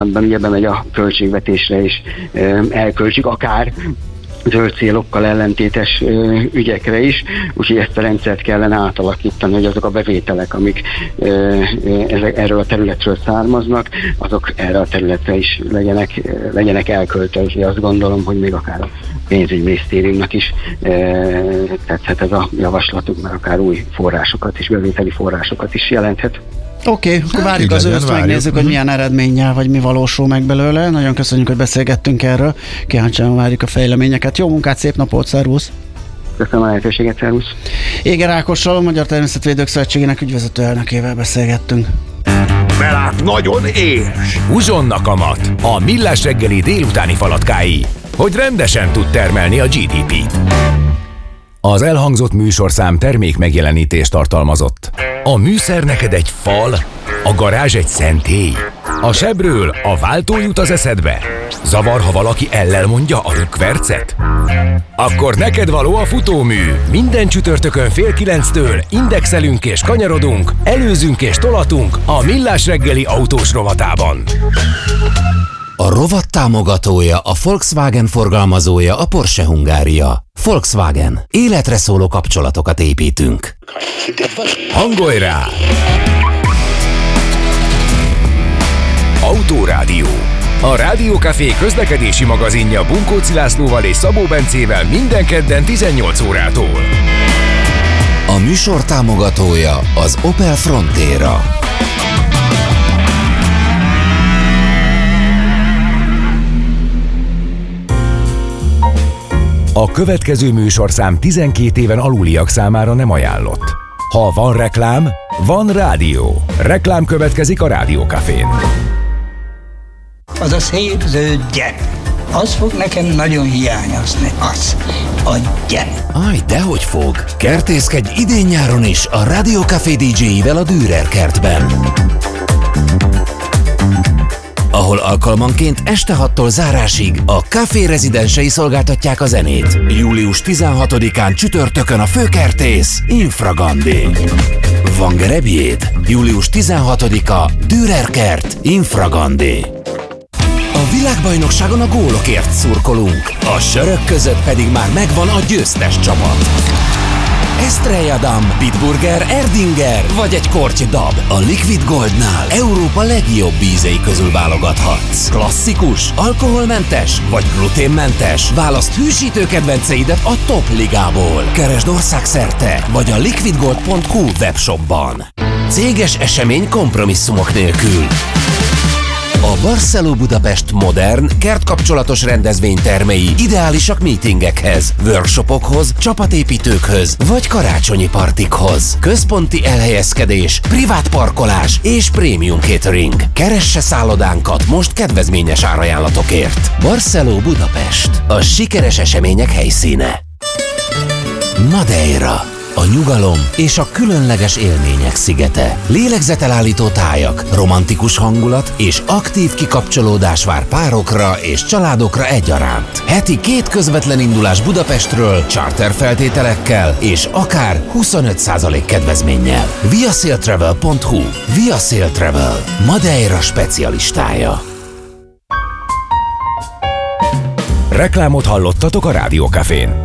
ugye bemegy a költségvetésre és elköltsük, akár zöld célokkal ellentétes ügyekre is, úgyhogy ezt a rendszert kellene átalakítani, hogy azok a bevételek, amik erről a területről származnak, azok erre a területre is legyenek elköltözve. Azt gondolom, hogy még akár a pénzügyminisztériumnak is tetszhet ez a javaslatuk, mert akár új forrásokat és bevételi forrásokat is jelenthet. Oké, akkor várjuk az őszt, megnézzük, hogy milyen eredménnyel, vagy mi valósul meg belőle. Nagyon köszönjük, hogy beszélgettünk erről. Kíváncsian várjuk a fejleményeket. Jó munkát, szép napot, szervusz! Köszönöm a lehetőséget, szervusz! Éger Ákossal, a Magyar Természetvédők Szövetségének ügyvezető elnökével beszélgettünk. Belát nagyon éhes! Húzsonnak a mat, a Millás reggeli délutáni falatkái, hogy rendesen tud termelni a GDP-t. Az elhangzott műsorszám termék megjelenítést tartalmazott. A műszer neked egy fal, a garázs egy szentély. A sebről a váltó jut az eszedbe. Zavar, ha valaki ellel mondja a rükvercet? Akkor neked való a futómű. Minden csütörtökön 8:30 indexelünk és kanyarodunk, előzünk és tolatunk a Millás reggeli autós rovatában. A rovat támogatója, a Volkswagen forgalmazója, a Porsche Hungária. Volkswagen. Életre szóló kapcsolatokat építünk. Hangolj rá! Autórádió. A Rádiókafé közlekedési magazinja Bunkóczi Lászlóval és Szabó Bencével minden kedden 18 órától. A műsor támogatója az Opel Frontera. A következő műsorszám 12 éven aluliak számára nem ajánlott. Ha van reklám, van rádió. Reklám következik a Rádiókafén. Az a szép zöld gyep, az fog nekem nagyon hiányozni, az a gyep. Aj, dehogy fog! Kertészkedj idén-nyáron is a Rádiókafé DJ-ivel a Dürer kertben, ahol alkalmanként este 6-tól zárásig a Café rezidensei szolgáltatják a zenét. Július 16-án csütörtökön a főkertész Infragandi. Van gerebjéd? Július 16-a Dürer kert Infragandi. A világbajnokságon a gólokért szurkolunk, a sörök között pedig már megvan a győztes csapat. Estrella Damm, Bitburger, Erdinger vagy egy korty dab. A Liquid Goldnál Európa legjobb ízei közül válogathatsz. Klasszikus, alkoholmentes vagy gluténmentes? Válaszd hűsítő kedvenceidet a top ligából. Keresd országszerte vagy a liquidgold.hu webshopban. Céges esemény kompromisszumok nélkül. A Barceló Budapest modern, kertkapcsolatos rendezvénytermei ideálisak meetingekhez, workshopokhoz, csapatépítőkhöz vagy karácsonyi partikhoz. Központi elhelyezkedés, privát parkolás és prémium catering. Keresse szállodánkat most kedvezményes árajánlatokért. Barceló Budapest, a sikeres események helyszíne. Madeira. A nyugalom és a különleges élmények szigete. Lélegzetelállító tájak, romantikus hangulat és aktív kikapcsolódás vár párokra és családokra egyaránt. Heti 2 közvetlen indulás Budapestről, charter feltételekkel és akár 25% kedvezménnyel. viasailtravel.hu. Viasail Travel. Madeira specialistája. Reklámot hallottatok a Rádiókafén.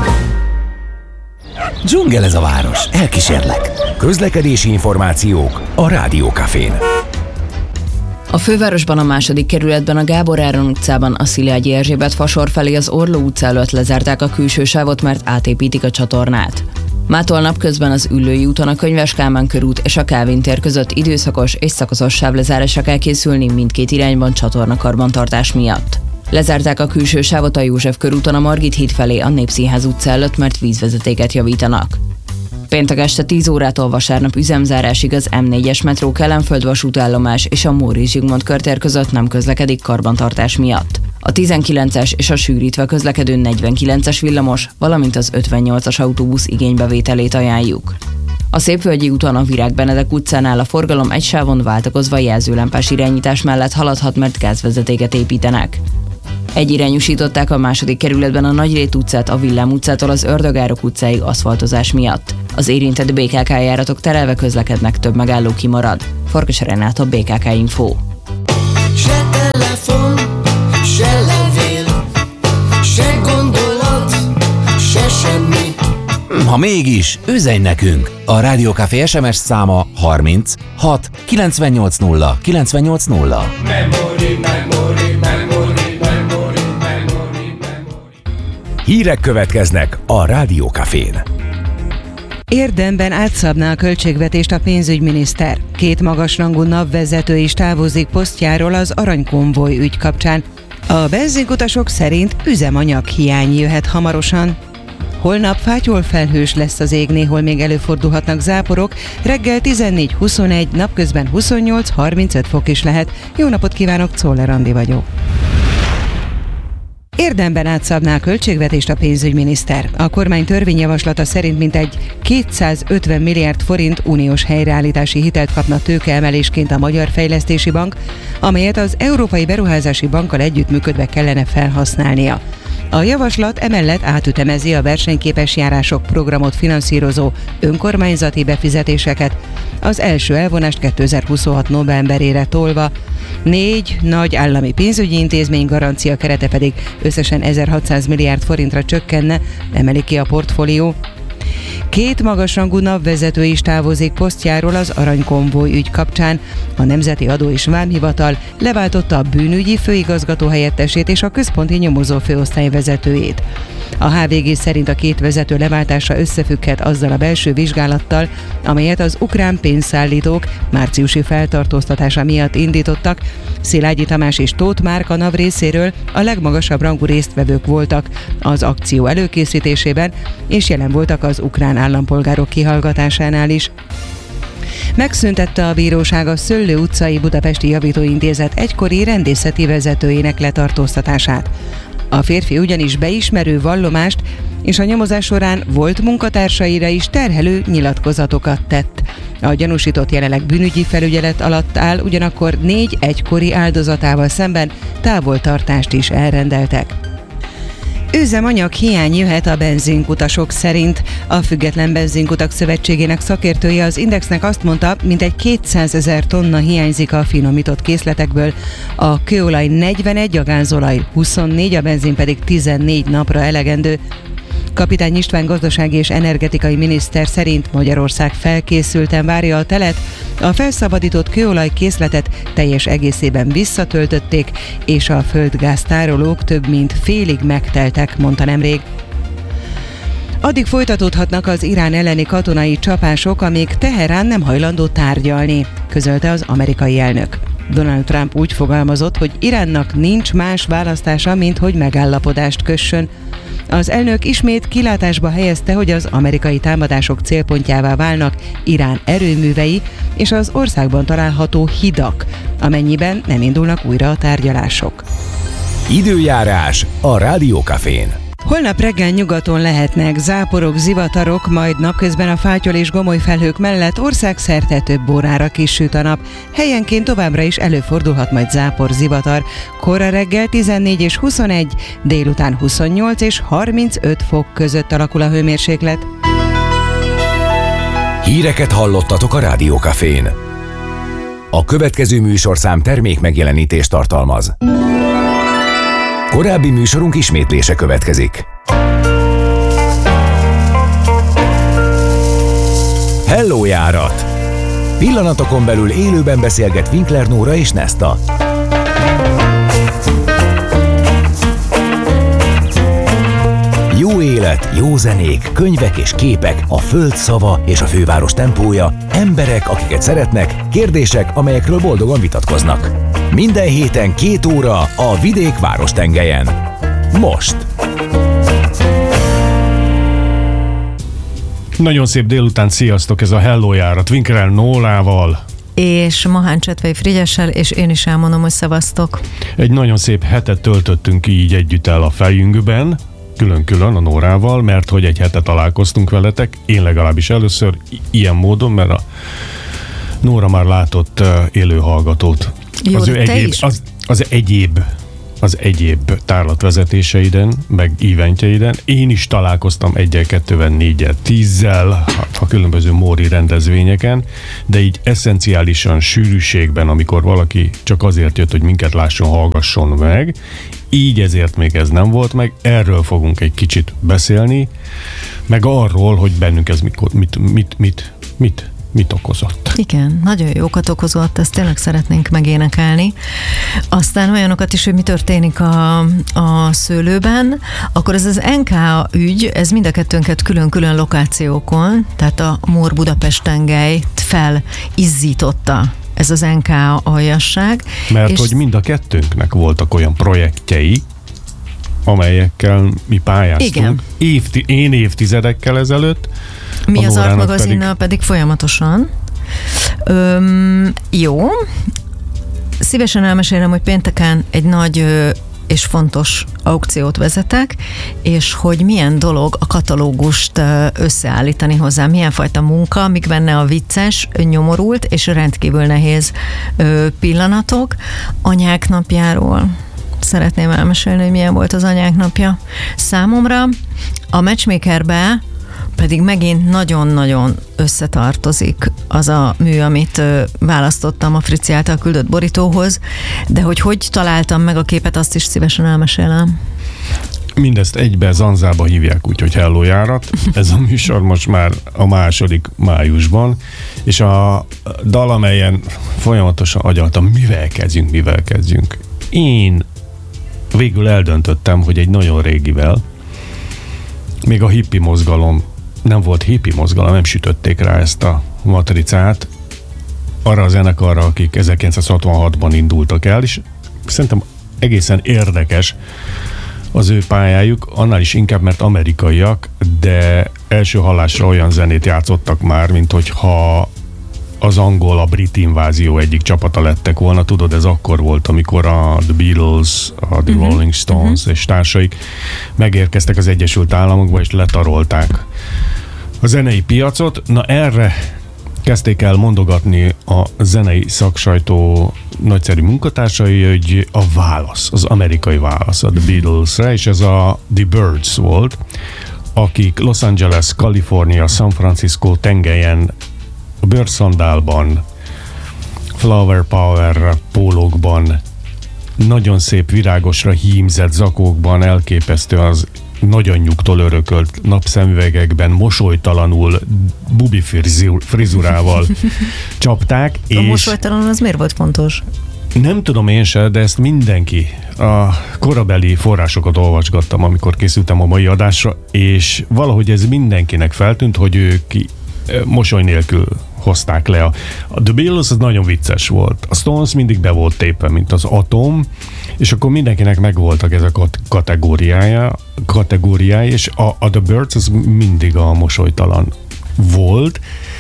Dzsungel ez a város, elkísérlek. Közlekedési információk a Rádiókafén. A fővárosban a 2. kerületben a Gábor Áron utcában a Szilágyi Erzsébet fasor felé az Orló utca előtt lezárták a külső sávot, mert átépítik a csatornát. Mától napközben az Üllői úton a Könyves Kálmán körút és a Kálvin tér között időszakos és szakaszos sávlezárásra kell készülni mindkét irányban csatornakarbantartás miatt. Lezárták a külső sávot a József körúton a Margit híd felé a Népszínház utca előtt, mert vízvezetéket javítanak. Péntek este 10 órától vasárnap üzemzárásig az M4-es metró Kelenföld vasútállomás és a Móricz Zsigmond körtér között nem közlekedik karbantartás miatt. A 19-es és a sűrítve közlekedő 49-es villamos, valamint az 58-as autóbusz igénybevételét ajánljuk. A Szépvölgyi úton a Virág Benedek utcánál a forgalom egy sávon váltakozva jelzőlámpás irányítás mellett haladhat, mert gázvezetéket építenek. Egyirányúsították a 2. kerületben a Nagyrét utcát a Villám utcától az Ördögárok utcáig aszfaltozás miatt. Az érintett BKK járatok terelve közlekednek, több megálló kimarad. Farkas Renáta, BKK Info. Ha mégis, üzenj nekünk! A Rádió Café SMS száma 30 6 980 980. Hírek következnek a Rádió Cafén. Érdemben átszabná a költségvetést a pénzügyminiszter. 2 magasrangú NAV-vezető is távozik posztjáról az aranykonvoj ügy kapcsán. A benzinkutasok szerint üzemanyag hiány jöhet hamarosan. Holnap fátyol felhős lesz az ég, néhol még előfordulhatnak záporok, reggel 14-21, napközben 28-35 fok is lehet. Jó napot kívánok, Czoller Andi vagyok. Érdemben átszabná a költségvetést a pénzügyminiszter. A kormány törvényjavaslata szerint mintegy 250 milliárd forint uniós helyreállítási hitelt kapna tőkeemelésként a Magyar Fejlesztési Bank, amelyet az Európai Beruházási Bankkal együttműködve kellene felhasználnia. A javaslat emellett átütemezi a versenyképes járások programot finanszírozó önkormányzati befizetéseket, az első elvonást 2026 novemberére tolva, 4 nagy állami pénzügyi intézmény garancia kerete pedig összesen 1600 milliárd forintra csökkenne, emeli ki a portfólió. 2 magasrangú NAV-vezető is távozik posztjáról az aranykonvoj ügy kapcsán. A Nemzeti Adó és Vámhivatal leváltotta a bűnügyi főigazgató helyettesét és a központi nyomozó főosztály vezetőjét. A HVG szerint a 2 vezető leváltása összefügghet azzal a belső vizsgálattal, amelyet az ukrán pénzszállítók márciusi feltartóztatása miatt indítottak. Szilágyi Tamás és Tóth Márka NAV részéről a legmagasabb rangú résztvevők voltak az akció előkészítésében, és jelen voltak az ukrán állampolgárok kihallgatásánál is. Megszüntette a bíróság a Szöllő utcai Budapesti Javítóintézet egykori rendészeti vezetőjének letartóztatását. A férfi ugyanis beismerő vallomást és a nyomozás során volt munkatársaira is terhelő nyilatkozatokat tett. A gyanúsított jelenleg bűnügyi felügyelet alatt áll, ugyanakkor 4 egykori áldozatával szemben távoltartást is elrendeltek. Üzemanyag hiány jöhet a benzinkutasok szerint. A Független Benzinkutak Szövetségének szakértője az Indexnek azt mondta, mintegy 200 000 tonna hiányzik a finomított készletekből, a kőolaj 41, a gázolaj 24, a benzin pedig 14 napra elegendő. Kapitány István gazdasági és energetikai miniszter szerint Magyarország felkészülten várja a telet, a felszabadított kőolaj készletet teljes egészében visszatöltötték, és a földgáztárolók több mint félig megteltek, mondta nemrég. Addig folytatódhatnak az Irán elleni katonai csapások, amíg Teherán nem hajlandó tárgyalni, közölte az amerikai elnök. Donald Trump úgy fogalmazott, hogy Iránnak nincs más választása, mint hogy megállapodást kössön. Az elnök ismét kilátásba helyezte, hogy az amerikai támadások célpontjává válnak Irán erőművei és az országban található hidak, amennyiben nem indulnak újra a tárgyalások. Időjárás a Rádió Cafén. Holnap reggel nyugaton lehetnek záporok, zivatarok, majd napközben a fátyol és gomoly felhők mellett országszerte több órára kisüt a nap. Helyenként továbbra is előfordulhat majd zápor, zivatar. Kora reggel 14 és 21, délután 28 és 35 fok között alakul a hőmérséklet. Híreket hallottatok a Rádió Cafén. A következő műsorszám termék megjelenítést tartalmaz. Korábbi műsorunk ismétlése következik. Hello járat! Pillanatokon belül élőben beszélget Winkler Nóra és Nesta. Jó élet, jó zenék, könyvek és képek, a föld szava és a főváros tempója, emberek, akiket szeretnek, kérdések, amelyekről boldogan vitatkoznak. Minden héten 2 óra a vidék várostengelyen. Most! Nagyon szép délután, sziasztok! Ez a Hello járat Winkler Nórával. És Mahán Csetvei Frigyessel, és én is elmondom, hogy szavaztok. Egy nagyon szép hetet töltöttünk így együtt el a fejünkben, külön-külön a Nórával, mert hogy egy hete találkoztunk veletek, én legalábbis először ilyen módon, mert a Nóra már látott élő hallgatót. Jó, az ő egyéb, az az egyéb tárlatvezetéseiden, meg eventjeiden. Én is találkoztam 1-el, 2-vel, 4-el, 10-zel a különböző móri rendezvényeken, de így eszenciálisan sűrűségben, amikor valaki csak azért jött, hogy minket lásson, hallgasson meg, így ezért még ez nem volt meg. Erről fogunk egy kicsit beszélni, meg arról, hogy bennünk ez mit okozott. Igen, nagyon jókat okozott, ezt tényleg szeretnénk megénekelni. Aztán olyanokat is, hogy mi történik a szőlőben, akkor ez az NK ügy, ez mind a kettőnket külön-külön lokációkon, tehát a Mór Budapest tengelyt felizzította ez az NK aljasság. Mert hogy mind a kettőnknek voltak olyan projektjei, amelyekkel mi pályáztunk. Én évtizedekkel ezelőtt. Mi az Art magazinnal pedig folyamatosan. Jó. Szívesen elmesélem, hogy pénteken egy nagy és fontos aukciót vezetek, és hogy milyen dolog a katalógust összeállítani hozzá, milyen fajta munka, mik benne a vicces, nyomorult és rendkívül nehéz pillanatok. Anyák napjáról szeretném elmesélni, hogy milyen volt az anyák napja számomra. A Matchmakerbe pedig megint nagyon-nagyon összetartozik az a mű, amit választottam a Frici által küldött borítóhoz, de hogy találtam meg a képet, azt is szívesen elmesélem. Mindezt egybe zanzába hívják, úgyhogy Hello Járat. Ez a műsor most már a 2. májusban, és a dal, amelyen folyamatosan agyaltam, mivel kezdjünk. Én végül eldöntöttem, hogy egy nagyon régivel, még a hippi mozgalom, nem volt hippi mozgalom, nem sütötték rá ezt a matricát arra a zenekarra, akik 1966-ban indultak el, és szerintem egészen érdekes az ő pályájuk, annál is inkább, mert amerikaiak, de első hallásra olyan zenét játszottak már, mint hogyha az angol, a brit invázió egyik csapata lettek volna. Tudod, ez akkor volt, amikor a The Beatles, a The Rolling Stones és társaik megérkeztek az Egyesült Államokba, és letarolták a zenei piacot. Na erre kezdték el mondogatni a zenei szaksajtó nagyszerű munkatársai, hogy a válasz, az amerikai válasz a The Beatlesre, és ez a The Byrds volt, akik Los Angeles, Kalifornia, San Francisco tengelyen a bőrszandálban, flower power pólókban, nagyon szép virágosra hímzett zakókban, elképesztő az nagyanyjuktól örökölt napszemüvegekben, mosolytalanul bubi frizurával csapták. A mosolytalanul az miért volt fontos? Nem tudom én se, de ezt mindenki, a korabeli forrásokat olvasgattam, amikor készültem a mai adásra, és valahogy ez mindenkinek feltűnt, hogy ők mosoly nélkül hozták le. A The Beatles az nagyon vicces volt. A Stones mindig be volt tépve, mint az atom, és akkor mindenkinek megvoltak ez a kategóriája, és a The Byrds az mindig a mosolytalan volt,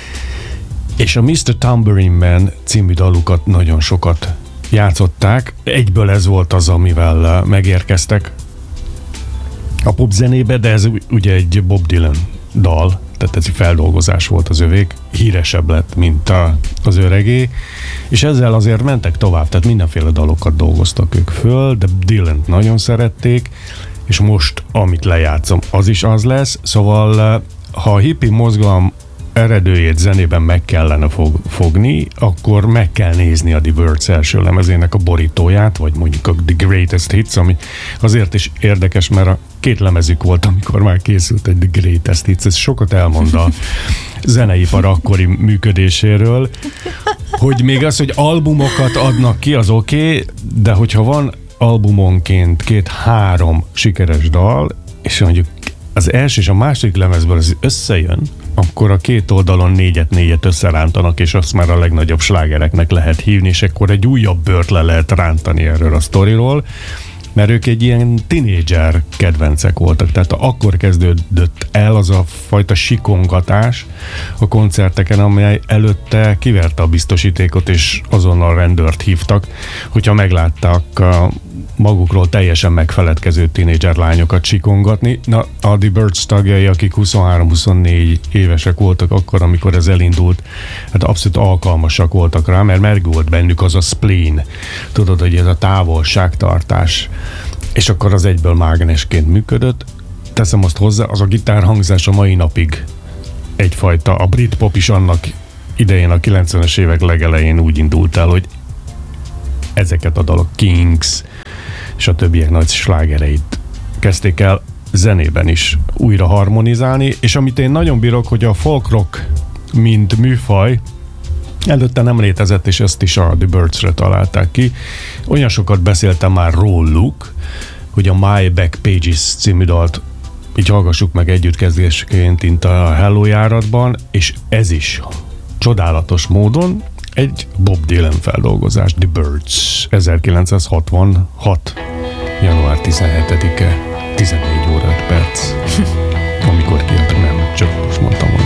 és a Mr. Tambourine Man című dalukat nagyon sokat játszották. Egyből ez volt az, amivel megérkeztek a popzenébe, de ez ugye egy Bob Dylan dal, tehát ez egy feldolgozás volt az övék, híresebb lett, mint az öregé, és ezzel azért mentek tovább, tehát mindenféle dalokat dolgoztak ők föl, de Dylant nagyon szerették, és most, amit lejátszom, az is az lesz, szóval ha a hippi mozgalom eredőjét zenében meg kellene fogni, akkor meg kell nézni a The Byrds első lemezének a borítóját, vagy mondjuk a The Greatest Hits, ami azért is érdekes, mert a 2 lemezük volt, amikor már készült egy The Greatest Hits, ez sokat elmond a zeneipar akkori működéséről, hogy még az, hogy albumokat adnak ki, az oké, de hogyha van albumonként 2-3 sikeres dal, és mondjuk az első és a második lemezből az összejön, akkor a 2 oldalon 4-et összerántanak, és azt már a legnagyobb slágereknek lehet hívni, és akkor egy újabb bőrt le lehet rántani erről a sztoriról, mert ők egy ilyen tinédzser kedvencek voltak, tehát akkor kezdődött el az a fajta sikongatás a koncerteken, amely előtte kiverte a biztosítékot, és azonnal rendőrt hívtak, hogyha megláttak magukról teljesen megfeledkező tínédzser lányokat csikongatni. Na, a The Birds tagjai, akik 23-24 évesek voltak akkor, amikor ez elindult, hát abszolút alkalmasak voltak rá, mert megvolt bennük az a spleen. Tudod, hogy ez a távolságtartás. És akkor az egyből mágnesként működött. Teszem azt hozzá, az a gitárhangzás a mai napig egyfajta, a britpop is annak idején, a 90-es évek legelején úgy indult el, hogy ezeket a dalok, Kings és a többiek nagy slágereit kezdték el zenében is újra harmonizálni, és amit én nagyon bírok, hogy a folk rock, mint műfaj, előtte nem létezett, és ezt is a The Birds-re találták ki. Olyan sokat beszéltem már róluk, hogy a My Back Pages című dalt így hallgassuk meg együttkezdésként itt a Hello járatban, és ez is csodálatos módon egy Bob Dylan feldolgozás, The Birds, 1966. január 17-e, 14 óra 5 perc, amikor kijött, nem, csak most mondtam,